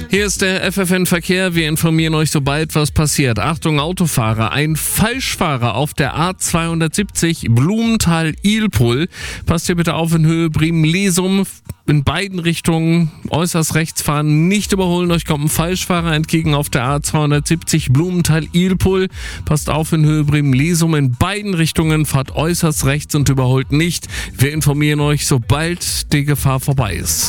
Hier ist der FFN Verkehr. Wir informieren euch, sobald was passiert. Achtung Autofahrer, ein Falschfahrer auf der A270 Blumenthal-Ilpol. Passt hier bitte auf in Höhe Bremen-Lesum. In beiden Richtungen äußerst rechts fahren, nicht überholen. Euch kommt ein Falschfahrer entgegen auf der A270 Blumenthal-Ilpol. Passt auf in Höhe Bremen-Lesum. In beiden Richtungen fahrt äußerst rechts und überholt nicht. Wir informieren euch, sobald die Gefahr vorbei ist.